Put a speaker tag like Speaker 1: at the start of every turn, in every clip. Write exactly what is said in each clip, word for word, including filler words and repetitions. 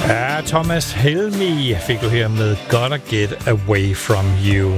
Speaker 1: Ja, Thomas Helmig fik du her med Gotta Get Away From You.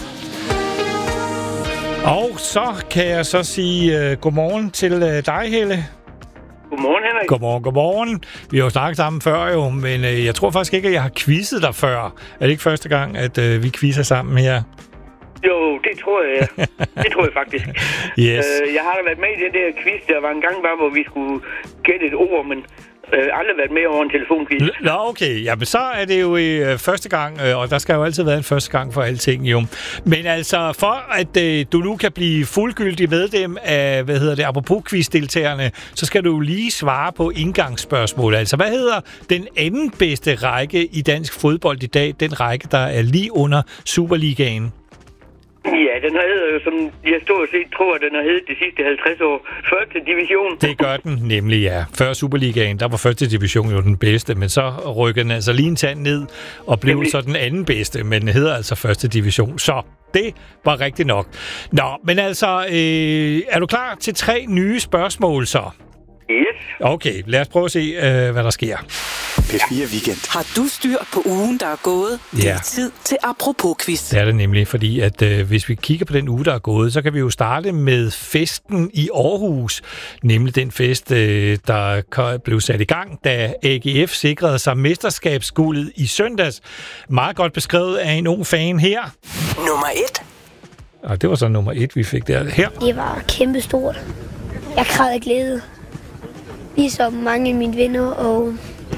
Speaker 1: Og så kan jeg så sige uh, godmorgen til uh, dig, Helle.
Speaker 2: Godmorgen, Henrik.
Speaker 1: Godmorgen, godmorgen. Vi har jo snakket sammen før jo, men uh, jeg tror faktisk ikke, at jeg har quizzet dig før. Er det ikke første gang, at uh, vi quizzer sammen her?
Speaker 2: Jo, det tror jeg. Det tror jeg faktisk.
Speaker 1: Yes.
Speaker 2: Uh, jeg har da været med i den der quiz. Der var en gang bare, hvor vi skulle gætte et ord, men øh, aldrig været med over en telefonquiz.
Speaker 1: Nå, okay. Jamen, så er det jo i øh, første gang, øh, og der skal jo altid være en første gang for alting, jo. Men altså, for at øh, du nu kan blive fuldgyldig medlem af, hvad hedder det, apropos quizdeltagerne, så skal du lige svare på indgangsspørgsmål. Altså, hvad hedder den anden bedste række i dansk fodbold i dag? Den række, der er lige under Superligaen.
Speaker 2: Ja, den hedder jo, som jeg stort set tror, den har heddet de sidste halvtreds år, første division.
Speaker 1: Det gør den nemlig, ja. Før Superligaen, der var første division jo den bedste, men så rykkede den altså lige en tand ned og blev nemlig så den anden bedste, men den hedder altså første division. Så det var rigtigt nok. Nå, men altså, øh, er du klar til tre nye spørgsmål så?
Speaker 2: Yes.
Speaker 1: Okay, lad os prøve at se, øh, hvad der sker.
Speaker 3: P fire Weekend.
Speaker 4: Har du styr på ugen, der er gået? Det
Speaker 1: Ja.
Speaker 4: er tid til Apropos-quiz.
Speaker 1: Det er det nemlig, fordi at øh, hvis vi kigger på den uge, der er gået, så kan vi jo starte med festen i Aarhus. Nemlig den fest, øh, der blev sat i gang, da A G F sikrede sig mesterskabsguldet i søndags. Meget godt beskrevet af en ung fan her.
Speaker 4: Nummer et.
Speaker 1: Og det var så nummer et, vi fik der. Her.
Speaker 5: Det var kæmpestort. Jeg græd af glæde. Ligesom mange af mine venner, og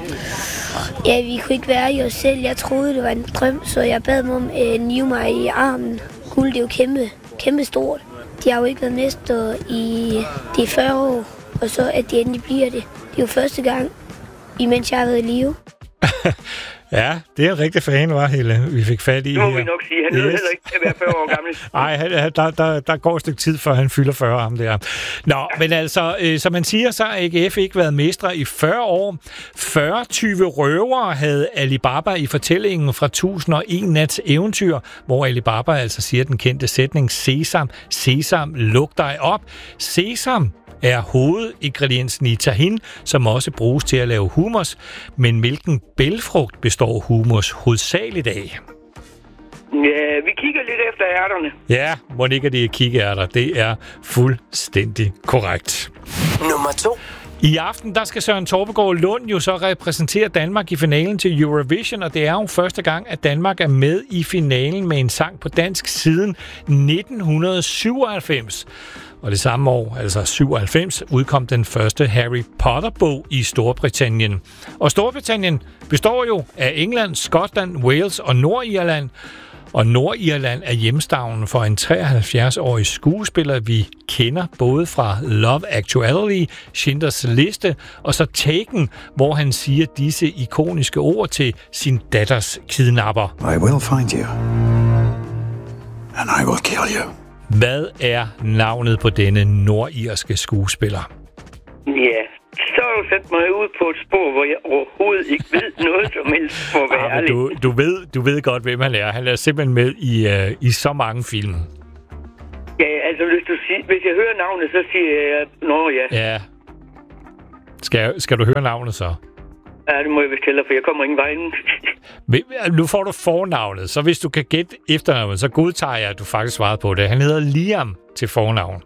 Speaker 5: ja, vi kunne ikke være i os selv. Jeg troede, det var en drøm, så jeg bad dem om at nive mig i armen. Guld, det er jo kæmpe, kæmpe stort. De har jo ikke været mester i de fyrre år, og så at de endelig bliver det. Det er jo første gang, imens jeg har været i live.
Speaker 1: Ja, det er en rigtig fan, var Helle, vi fik fat i.
Speaker 2: Det må
Speaker 1: her.
Speaker 2: vi nok sige. Han yes. heller ikke til at være fyrre år gammel.
Speaker 1: Nej, der, der, der går et stykke tid, før han fylder fyrre, ham der. Nå, men altså, øh, som man siger, så har A G F ikke været mestre i fyrre år. fyrre tyve røvere havde Alibaba i fortællingen fra tusind og en nats eventyr, hvor Alibaba altså siger den kendte sætning, Sesam, Sesam, luk dig op. Sesam er hovedingrediensen i tahin, som også bruges til at lave hummus. Men hvilken bælgfrugt består hummus hovedsageligt af?
Speaker 2: Ja, vi kigger lidt efter ærterne.
Speaker 1: Ja, må ikke det er kikærter. Det er fuldstændig korrekt.
Speaker 4: Nummer to.
Speaker 1: I aften, der skal Søren Torpegaard Lund jo så repræsentere Danmark i finalen til Eurovision, og det er jo første gang, at Danmark er med i finalen med en sang på dansk siden nitten syvoghalvfems. Og det samme år, altså syvoghalvfems, udkom den første Harry Potter-bog i Storbritannien. Og Storbritannien består jo af England, Skotland, Wales og Nordirland. Og Nordirland er hjemstavnen for en treoghalvfjerds-årig skuespiller, vi kender både fra Love Actually, Schindlers Liste og så Taken, hvor han siger disse ikoniske ord til sin datters kidnapper.
Speaker 3: I will find you. And I will kill you.
Speaker 1: Hvad er navnet på denne nordirske skuespiller?
Speaker 2: Ja, så har du sat mig ud på et spor, hvor jeg overhovedet ikke ved noget som helst, for at være
Speaker 1: ah,
Speaker 2: ærlig.
Speaker 1: Du, du, ved, du ved godt, hvem han er. Han er simpelthen med i, uh, i så mange film.
Speaker 2: Ja, altså hvis, du sig, hvis jeg hører navnet, så siger jeg, nå ja.
Speaker 1: Ja. Skal, skal du høre navnet så?
Speaker 2: Ja, det må jeg vist heller, for jeg kommer ingen vej inden.
Speaker 1: Nu får du fornavnet, så hvis du kan gætte efternavnet, så godtager jeg, at du faktisk svarede på det. Han hedder Liam til fornavn.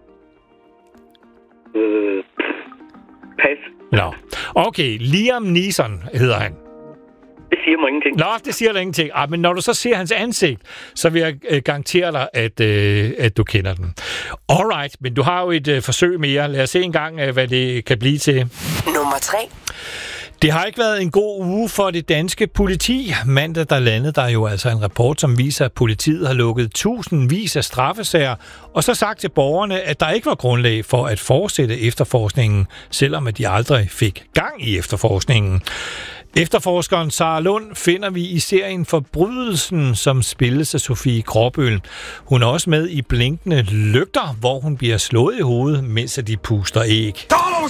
Speaker 2: Øh, pas.
Speaker 1: Nå. Okay, Liam Neeson hedder han.
Speaker 2: Det siger mig ingenting.
Speaker 1: Nå, det siger dig ingenting. Ah, men når du så ser hans ansigt, så vil jeg øh, garantere dig, at, øh, at du kender den. Alright, men du har jo et øh, forsøg mere. Lad os se engang, øh, hvad det kan blive til.
Speaker 4: Nummer tre.
Speaker 1: Det har ikke været en god uge for det danske politi. Mandag der landede der jo altså en rapport, som viser, at politiet har lukket tusindvis af straffesager, og så sagt til borgerne, at der ikke var grundlag for at fortsætte efterforskningen, selvom at de aldrig fik gang i efterforskningen. Efterforskeren Sara Lund finder vi i serien Forbrydelsen, som spilles af Sofie Gråbøl. Hun er også med i Blinkende Lygter, hvor hun bliver slået i hovedet, mens de puster æg.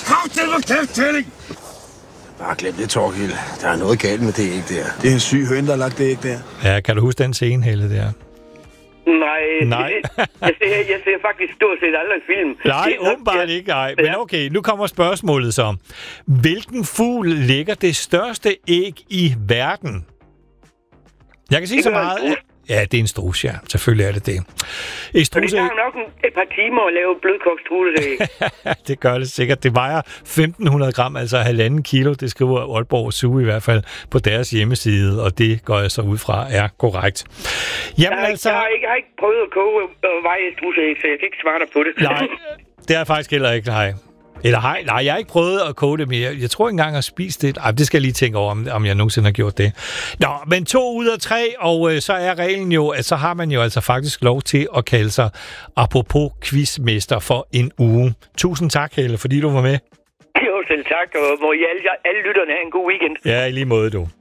Speaker 6: Bare glem det, Torgild. Der er noget galt med det æg der. Det er en syg høn, der har lagt det æg der.
Speaker 1: Ja, kan du huske den scene, Helle, der?
Speaker 2: Nej,
Speaker 1: Nej.
Speaker 2: jeg, ser, jeg ser faktisk stort set aldrig film.
Speaker 1: Nej, åbenbart ikke, nej. Men okay, nu kommer spørgsmålet så. Hvilken fugl lægger det største æg i verden? Jeg kan sige så meget... Ja, det er en strus, ja. Selvfølgelig er det det.
Speaker 2: Fordi
Speaker 1: Struse...
Speaker 2: der er nok en, et par timer at lave blødkogt strudseæg.
Speaker 1: Det gør det sikkert. Det vejer femten hundrede gram, altså halvanden kilo. Det skriver Aalborg Zoo i hvert fald på deres hjemmeside, og det går jeg så ud fra er korrekt. Jamen
Speaker 2: jeg,
Speaker 1: altså...
Speaker 2: jeg, har ikke, jeg har ikke prøvet at koge og veje strudseæg, så jeg kan ikke svare dig på det.
Speaker 1: Nej, det er faktisk heller ikke, nej. Eller hej, nej, jeg har ikke prøvet at koge det, men jeg, jeg tror ikke engang at spise det. Ej, det skal jeg lige tænke over, om, om jeg nogensinde har gjort det. Nå, men to ud af tre, og øh, så er reglen jo, at så har man jo altså faktisk lov til at kalde sig apropos quizmester for en uge. Tusind tak, Helle, fordi du var med.
Speaker 2: Jo, selv tak, og må I alle, alle lytterne have en god weekend.
Speaker 1: Ja, i lige måde, du.